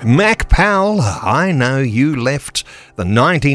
Mac Powell, I know you left the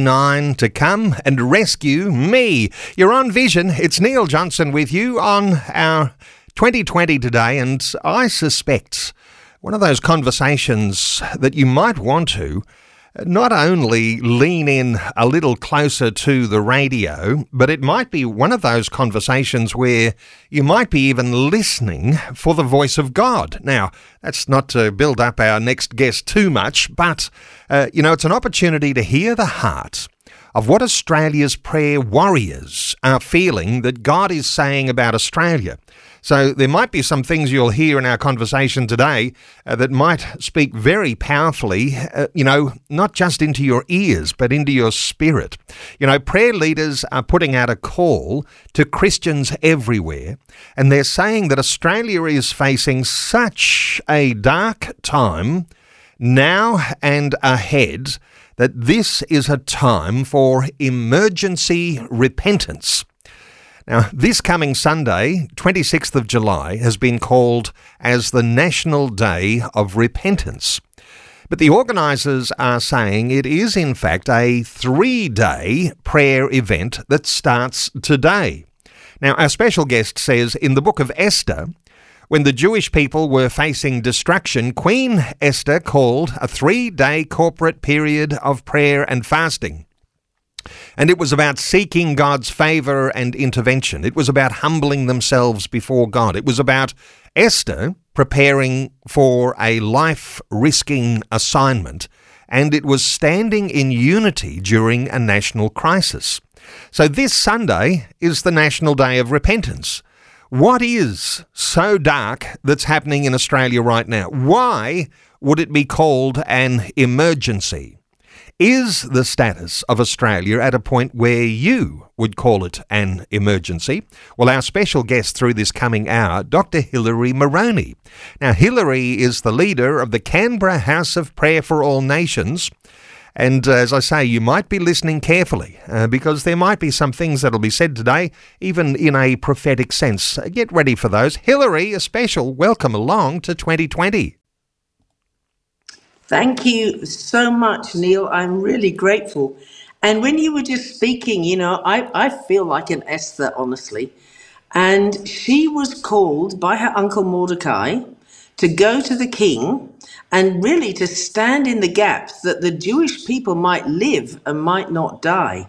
99 to come and rescue me. You're on Vision. It's Neil Johnson with you on our 2020 today, and I suspect one of those conversations that you might want to not only lean in a little closer to the radio, but it might be one of those conversations where you might be even listening for the voice of God. Now, that's not to build up our next guest too much, but, it's an opportunity to hear the heart of what Australia's prayer warriors are feeling that God is saying about Australia. So there might be some things you'll hear in our conversation today that might speak very powerfully, not just into your ears, but into your spirit. Prayer leaders are putting out a call to Christians everywhere, and they're saying that Australia is facing such a dark time now and ahead that this is a time for emergency repentance. Now, this coming Sunday, 26th of July, has been called as the National Day of Repentance. But the organisers are saying it is, in fact, a 3-day prayer event that starts today. Now, our special guest says in the book of Esther, when the Jewish people were facing destruction, Queen Esther called a 3-day corporate period of prayer and fasting. And it was about seeking God's favour and intervention. It was about humbling themselves before God. It was about Esther preparing for a life-risking assignment, and it was standing in unity during a national crisis. So this Sunday is the National Day of Repentance. What is so dark that's happening in Australia right now? Why would it be called an emergency? Is the status of Australia at a point where you would call it an emergency? Well, our special guest through this coming hour, Dr. Hilary Moroney. Now, Hilary is the leader of the Canberra House of Prayer for All Nations. And as I say, you might be listening carefully because there might be some things that will be said today, even in a prophetic sense. Get ready for those. Hilary, a special welcome along to 2020. Thank you so much, Neil. I'm really grateful. And when you were just speaking, I feel like an Esther, honestly. And she was called by her uncle Mordecai to go to the king and really to stand in the gap that the Jewish people might live and might not die.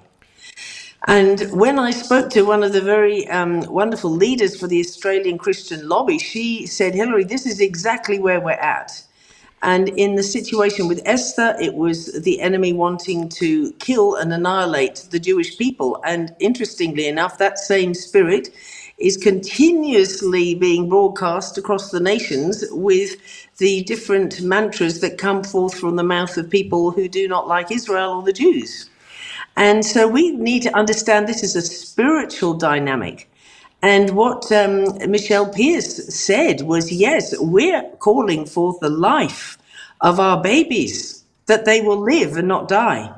And when I spoke to one of the very wonderful leaders for the Australian Christian lobby, she said, Hilary, this is exactly where we're at. And in the situation with Esther, it was the enemy wanting to kill and annihilate the Jewish people. And interestingly enough, that same spirit is continuously being broadcast across the nations with the different mantras that come forth from the mouth of people who do not like Israel or the Jews. And so we need to understand this is a spiritual dynamic. And what Michelle Pearce said was, yes, we're calling forth the life of our babies, that they will live and not die.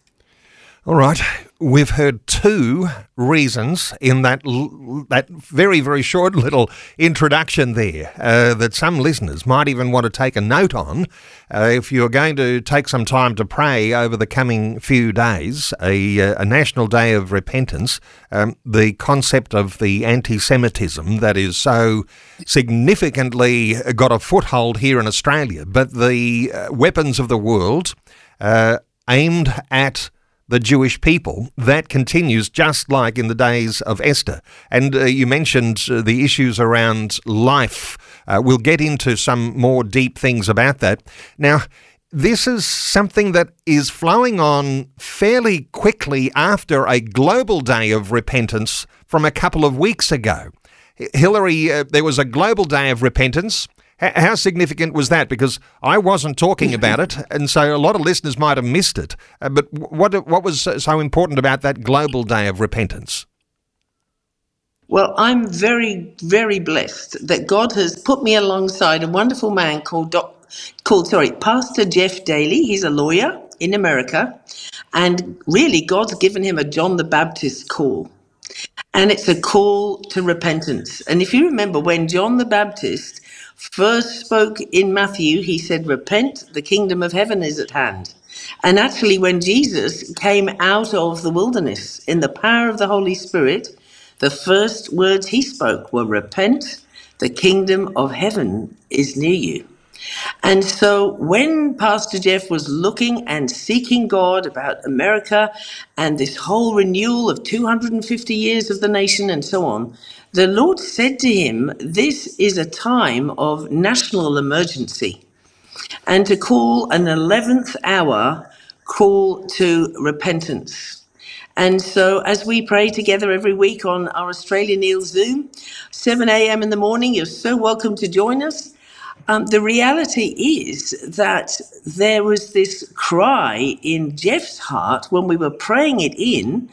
All right. We've heard two reasons in that very, very short little introduction there that some listeners might even want to take a note on. If you're going to take some time to pray over the coming few days, a National Day of Repentance, the concept of the anti-Semitism that is so significantly got a foothold here in Australia, but the weapons of the world aimed at the Jewish people, that continues just like in the days of Esther. And you mentioned the issues around life. We'll get into some more deep things about that. Now, this is something that is flowing on fairly quickly after a global day of repentance from a couple of weeks ago. Hilary, there was a global day of repentance. How significant was that? Because I wasn't talking about it, and so a lot of listeners might have missed it. But what was so important about that global day of repentance? Well, I'm very, very blessed that God has put me alongside a wonderful man called Pastor Jeff Daly. He's a lawyer in America, and really God's given him a John the Baptist call. And it's a call to repentance. And if you remember when John the Baptist first spoke in Matthew, he said, "Repent, the kingdom of heaven is at hand." And actually, when Jesus came out of the wilderness in the power of the Holy Spirit, the first words he spoke were, "Repent, the kingdom of heaven is near you." And so when Pastor Jeff was looking and seeking God about America and this whole renewal of 250 years of the nation and so on, the Lord said to him, this is a time of national emergency, and to call an 11th hour call to repentance. And so as we pray together every week on our Australia Neil Zoom, 7 a.m. in the morning, you're so welcome to join us. The reality is that there was this cry in Jeff's heart when we were praying it in,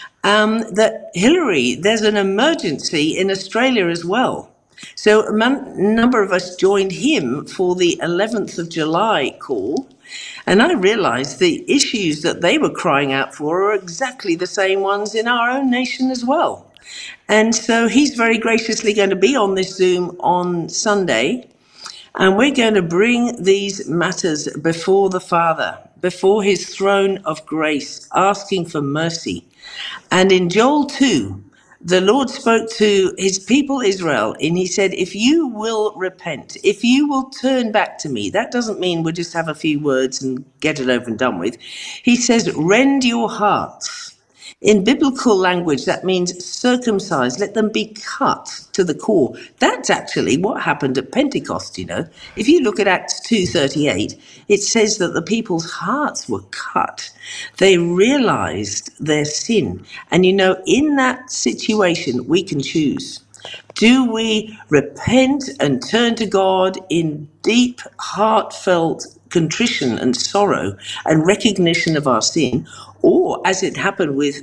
that Hillary, there's an emergency in Australia as well. So a number of us joined him for the 11th of July call. And I realized the issues that they were crying out for are exactly the same ones in our own nation as well. And so he's very graciously going to be on this Zoom on Sunday. And we're going to bring these matters before the Father, before his throne of grace, asking for mercy. And in Joel 2, the Lord spoke to his people Israel, and he said, if you will repent, if you will turn back to me, that doesn't mean we'll just have a few words and get it over and done with. He says, rend your hearts. In biblical language, that means circumcised. Let them be cut to the core. That's actually what happened at Pentecost, you know. If you look at Acts 2:38, it says that the people's hearts were cut. They realized their sin. And, you know, in that situation, we can choose. Do we repent and turn to God in deep, heartfelt contrition and sorrow and recognition of our sin? Or, as it happened with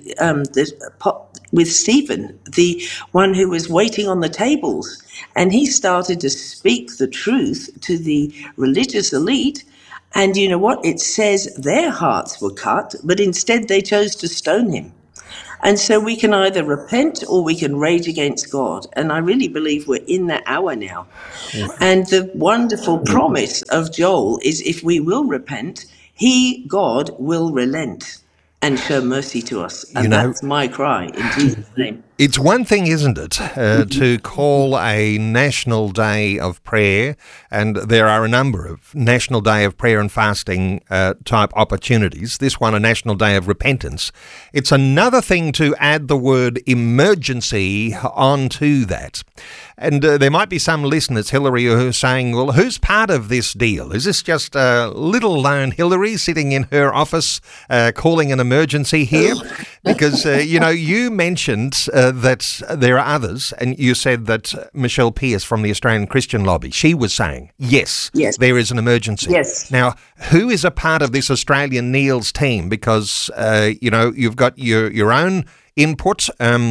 Stephen, the one who was waiting on the tables, and he started to speak the truth to the religious elite, and you know what? It says their hearts were cut, but instead they chose to stone him. And so we can either repent or we can rage against God. And I really believe we're in that hour now. And the wonderful promise of Joel is if we will repent, God, will relent and show mercy to us. And that's my cry in Jesus' name. It's one thing, isn't it, to call a National Day of Prayer, and there are a number of National Day of Prayer and Fasting type opportunities. This one, a National Day of Repentance. It's another thing to add the word emergency onto that. And there might be some listeners, Hillary, who are saying, well, who's part of this deal? Is this just a little lone Hillary sitting in her office calling an emergency here? Because, you mentioned that there are others, and you said that Michelle Pearce from the Australian Christian Lobby, she was saying, yes, there is an emergency. Yes. Now, who is a part of this Australian Neil's team? Because, you've got your own input.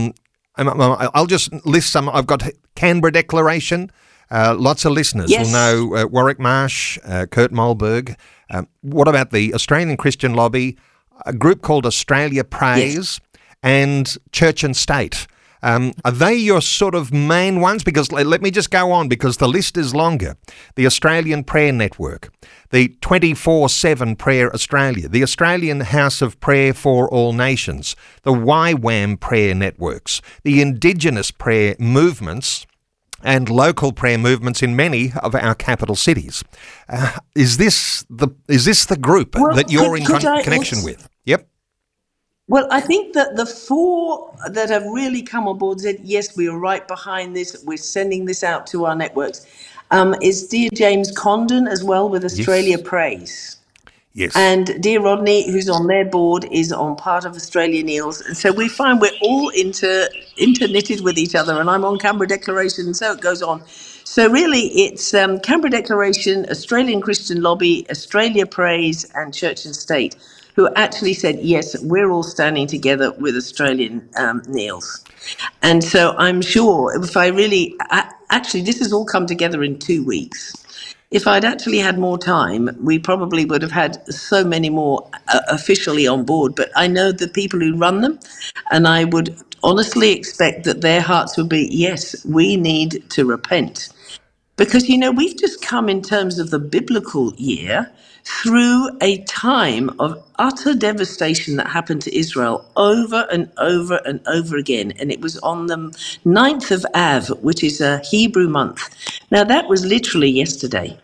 I'll just list some. I've got Canberra Declaration. Lots of listeners will know Warwick Marsh, Kurt Mollberg. What about the Australian Christian Lobby, a group called Australia Prays, and Church and State? Are they your sort of main ones? Because let me just go on, because the list is longer. The Australian Prayer Network, the 24/7 Prayer Australia, the Australian House of Prayer for All Nations, the YWAM Prayer Networks, the Indigenous prayer movements, and local prayer movements in many of our capital cities. Is this the group that you're in connection with? Yep. Well, I think that the four that have really come on board said, yes, we are right behind this. We're sending this out to our networks. Is dear James Condon as well with Australia Prays. Yes. And dear Rodney, who's on their board, is on part of Australia Neils. And so we find we're all interknitted with each other. And I'm on Canberra Declaration, and so it goes on. So really, it's Canberra Declaration, Australian Christian Lobby, Australia Prays, and Church and State, who actually said, yes, we're all standing together with Australian Neils. And so I'm sure if I really, actually, this has all come together in 2 weeks. If I'd actually had more time, we probably would have had so many more officially on board. But I know the people who run them, and I would honestly expect that their hearts would be, yes, we need to repent. Because, we've just come in terms of the biblical year through a time of utter devastation that happened to Israel over and over and over again. And it was on the 9th of Av, which is a Hebrew month. Now, that was literally yesterday.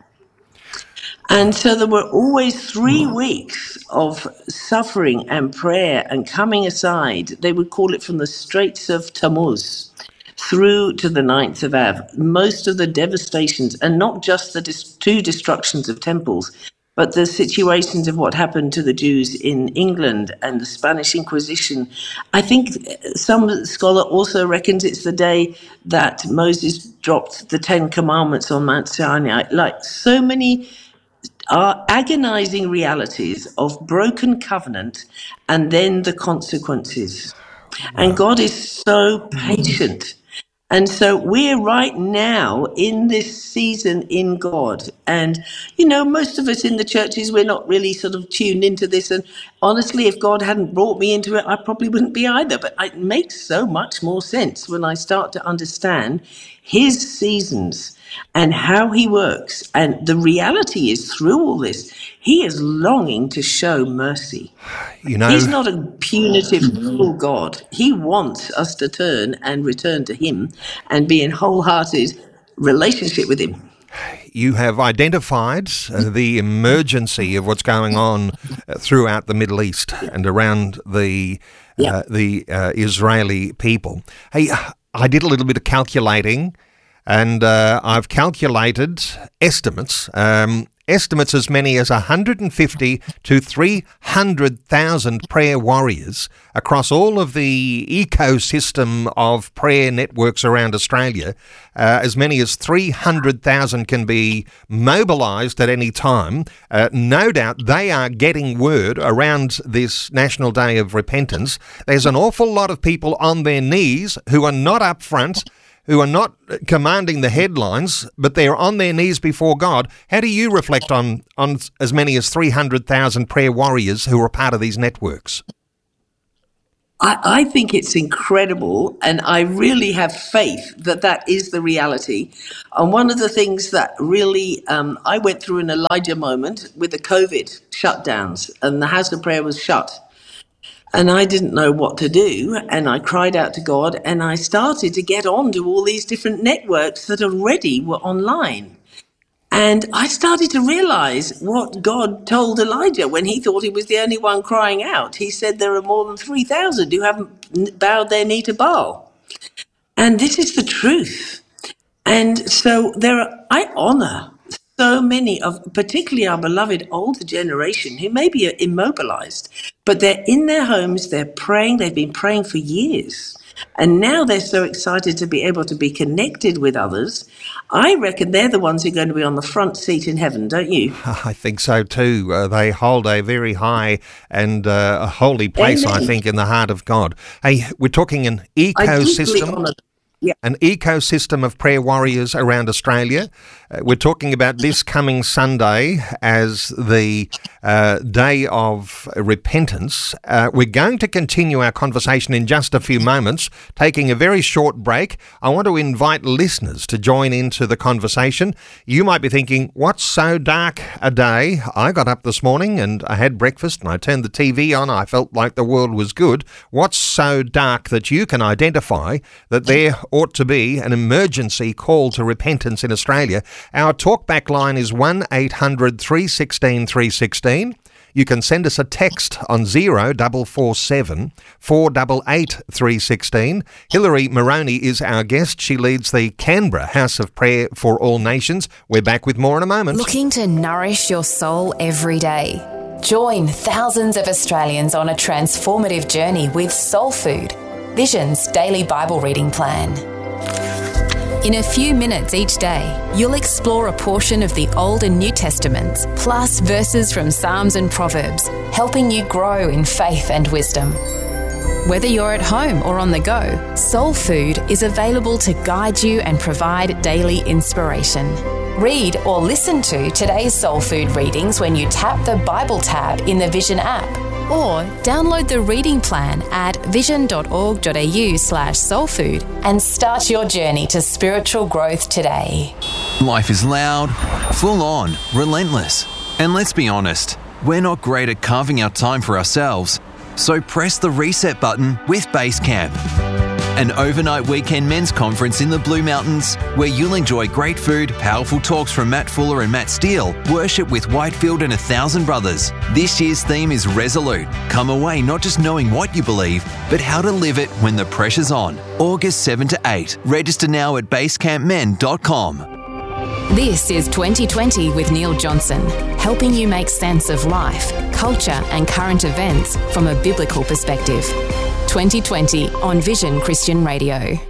And so there were always 3 weeks of suffering and prayer and coming aside. They would call it from the Straits of Tammuz through to the 9th of Av. Most of the devastations, and not just the 2 destructions of temples, but the situations of what happened to the Jews in England and the Spanish Inquisition. I think some scholar also reckons it's the day that Moses dropped the 10 Commandments on Mount Sinai. Like so many are agonizing realities of broken covenant and then the consequences. And God is so patient. And so we're right now in this season in God. And, most of us in the churches, we're not really sort of tuned into this. And honestly, if God hadn't brought me into it, I probably wouldn't be either. But it makes so much more sense when I start to understand his seasons and how he works. And the reality is, through all this, he is longing to show mercy. He's not a punitive, cruel God. He wants us to turn and return to him and be in wholehearted relationship with him. You have identified the emergency of what's going on throughout the Middle East and around the Israeli people. Hey, I did a little bit of calculating, and I've calculated estimates. Estimates as many as 150 to 300,000 prayer warriors across all of the ecosystem of prayer networks around Australia. As many as 300,000 can be mobilised at any time. No doubt they are getting word around this National Day of Repentance. There's an awful lot of people on their knees who are not up front, who are not commanding the headlines, but they're on their knees before God. How do you reflect on as many as 300,000 prayer warriors who are part of these networks? I think it's incredible, and I really have faith that is the reality. And one of the things that really, I went through an Elijah moment with the COVID shutdowns, and the House of Prayer was shut. And I didn't know what to do, and I cried out to God, and I started to get onto all these different networks that already were online. And I started to realize what God told Elijah when he thought he was the only one crying out. He said there are more than 3,000 who haven't bowed their knee to Baal. And this is the truth. And so I honor so many of, particularly our beloved older generation, who may be immobilized, but they're in their homes, they're praying, they've been praying for years. And now they're so excited to be able to be connected with others. I reckon they're the ones who are going to be on the front seat in heaven, don't you? I think so too. They hold a very high and a holy place, Amen. I think, in the heart of God. Hey, we're talking an ecosystem. Yeah. An ecosystem of prayer warriors around Australia. We're talking about this coming Sunday as the Day of Repentance. We're going to continue our conversation in just a few moments, taking a very short break. I want to invite listeners to join into the conversation. You might be thinking, what's so dark a day? I got up this morning and I had breakfast and I turned the TV on. I felt like the world was good. What's so dark that you can identify that there ought to be an emergency call to repentance in Australia? Our talkback line is 1-800 316 316. You can send us a text on 0447 488 316. Hilary Moroney is our guest. She leads the Canberra House of Prayer for All Nations. We're back with more in a moment. Looking to nourish your soul every day? Join thousands of Australians on a transformative journey with Soul Food, Vision's daily Bible reading plan. In a few minutes each day, you'll explore a portion of the Old and New Testaments, plus verses from Psalms and Proverbs, helping you grow in faith and wisdom. Whether you're at home or on the go, Soul Food is available to guide you and provide daily inspiration. Read or listen to today's Soul Food readings when you tap the Bible tab in the Vision app, or download the reading plan at vision.org.au/soulfood and start your journey to spiritual growth today. Life is loud, full on, relentless. And let's be honest, we're not great at carving out time for ourselves. So press the reset button with Basecamp, an overnight weekend men's conference in the Blue Mountains where you'll enjoy great food, powerful talks from Matt Fuller and Matt Steele, worship with Whitefield and 1,000 Brothers. This year's theme is Resolute. Come away not just knowing what you believe, but how to live it when the pressure's on. August 7 to 8. Register now at basecampmen.com. This is 2020 with Neil Johnson, helping you make sense of life, culture and current events from a biblical perspective. 2020 on Vision Christian Radio.